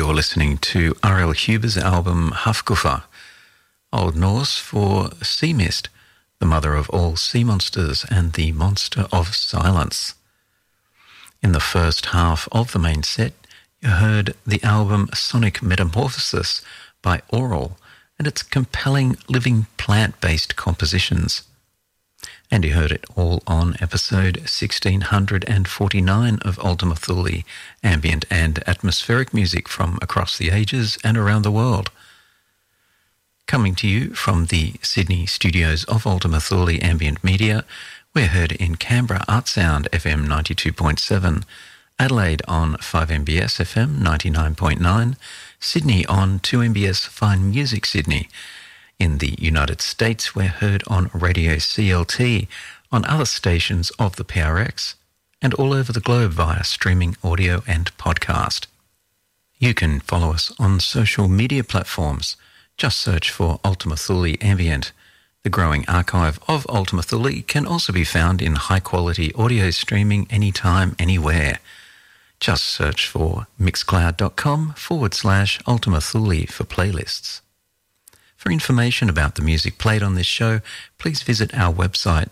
You're listening to R.L. Huber's album Hafgufa, Old Norse for sea mist, the mother of all sea monsters and the monster of silence. In the first half of the main set, you heard the album Sonic Metamorphosis by Aural and its compelling living plant-based compositions. And you heard it all on episode 1649 of Ultima Thule, ambient and atmospheric music from across the ages and around the world. Coming to you from the Sydney studios of Ultima Thule Ambient Media, we're heard in Canberra Artsound FM 92.7, Adelaide on 5MBS FM 99.9, Sydney on 2MBS Fine Music Sydney. In the United States, we're heard on Radio CLT, on other stations of the PRX, and all over the globe via streaming audio and podcast. You can follow us on social media platforms. Just search for Ultima Thule Ambient. The growing archive of Ultima Thule can also be found in high-quality audio streaming anytime, anywhere. Just search for mixcloud.com/Ultima Thule for playlists. For information about the music played on this show, please visit our website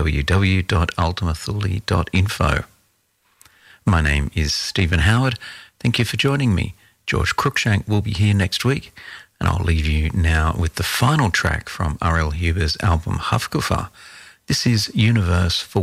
www.ultimathule.info. My name is Stephen Howard. Thank you for joining me. George Cruikshank will be here next week, and I'll leave you now with the final track from R.L. Huber's album Hafgufa. This is Universe for